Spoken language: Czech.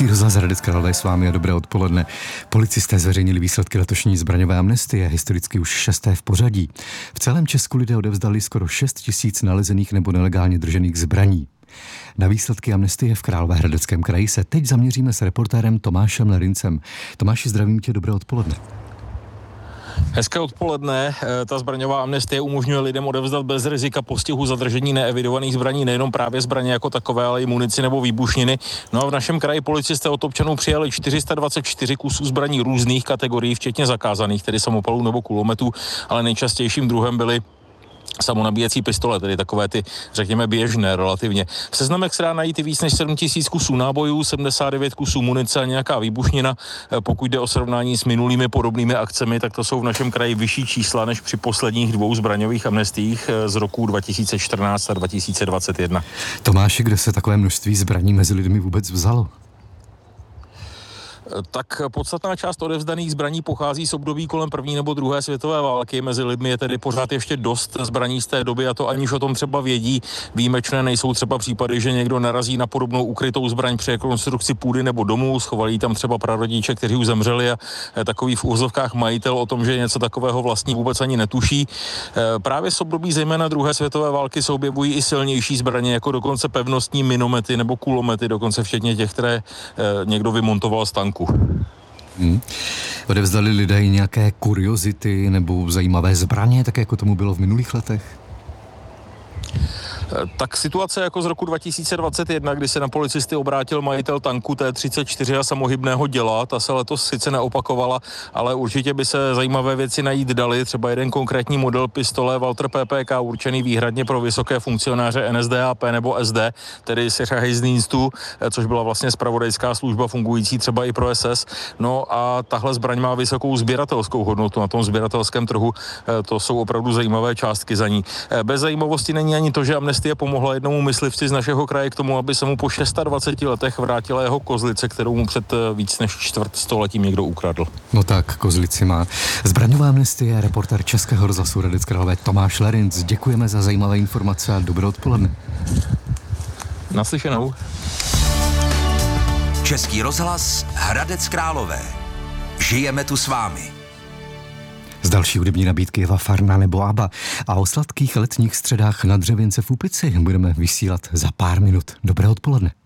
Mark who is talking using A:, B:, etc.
A: Český rozhlas Hradec Králové s vámi a dobré odpoledne. Policisté zveřejnili výsledky letošní zbraňové amnestie, historicky už 6. v pořadí. V celém Česku lidé odevzdali skoro 6 000 nalezených nebo nelegálně držených zbraní. Na výsledky amnestie v Královéhradeckém kraji se teď zaměříme s reportérem Tomášem Lerincem. Tomáši, zdravím tě, dobré odpoledne.
B: Hezké odpoledne. Ta zbraňová amnestie umožňuje lidem odevzdat bez rizika postihu zadržení neevidovaných zbraní nejenom právě zbraně jako takové, ale i munici nebo výbušniny. No a v našem kraji policisté od občanů přijali 424 kusů zbraní různých kategorií, včetně zakázaných, tedy samopalů nebo kulometů, ale nejčastějším druhem byly samonabíjecí pistole, tedy takové ty, řekněme, běžné relativně. V seznamech se dá najít i víc než 7 000 kusů nábojů, 79 kusů munice a nějaká výbušnina. Pokud jde o srovnání s minulými podobnými akcemi, tak to jsou v našem kraji vyšší čísla než při posledních 2 zbraňových amnestiích z roku 2014 a 2021.
A: Tomáši, kde se takové množství zbraní mezi lidmi vůbec vzalo?
B: Tak podstatná část odevzdaných zbraní pochází z období kolem první nebo druhé světové války. Mezi lidmi je tedy pořád ještě dost zbraní z té doby, a to aniž o tom třeba vědí. Výjimečné nejsou třeba případy, že někdo narazí na podobnou ukrytou zbraň při rekonstrukci půdy nebo domu, schovali tam třeba prarodiče, kteří už zemřeli, a takový v úvozovkách majitel o tom, že něco takového vlastní, vůbec ani netuší. Právě z období zejména druhé světové války se objevují i silnější zbraně, jako dokonce pevnostní minomety nebo kulomety, dokonce včetně těch, které někdo vymontoval z tanku.
A: Odevzdali lidé nějaké kuriozity nebo zajímavé zbraně, tak jako tomu bylo v minulých letech?
B: Tak situace jako z roku 2021, kdy se na policisty obrátil majitel tanku T-34 a samohybného děla, ta se letos sice neopakovala, ale určitě by se zajímavé věci najít daly. Třeba jeden konkrétní model pistole Walther PPK určený výhradně pro vysoké funkcionáře NSDAP nebo SD, tedy Sicherheitsdienstu, což byla vlastně zpravodajská služba fungující třeba i pro SS. No a tahle zbraň má vysokou sběratelskou hodnotu na tom sběratelském trhu. To jsou opravdu zajímavé částky za ní. Bez zajímavosti není ani to, že amnestie pomohla jednomu myslivci z našeho kraje k tomu, aby se mu po 26 letech vrátila jeho kozlice, kterou mu před víc než čtvrtstoletím někdo ukradl.
A: No tak, kozlici má. Zbraňová amnestie, reportér Českého rozhlasu Hradec Králové Tomáš Lerinc. Děkujeme za zajímavé informace a dobré odpoledne.
B: Naslyšenou.
C: Český rozhlas Hradec Králové. Žijeme tu s vámi.
A: Z další hudební nabídky Eva Farna nebo ABBA a o sladkých letních středách na Dřevěnce v Úpici budeme vysílat za pár minut. Dobré odpoledne.